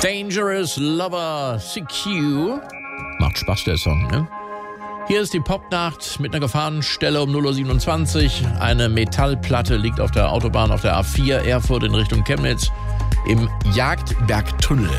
Dangerous Lover CQ. Macht Spaß, der Song, ne? Hier ist die Popnacht mit einer Gefahrenstelle um 0:27 Uhr. Eine Metallplatte liegt auf der Autobahn auf der A4 Erfurt in Richtung Chemnitz im Jagdbergtunnel.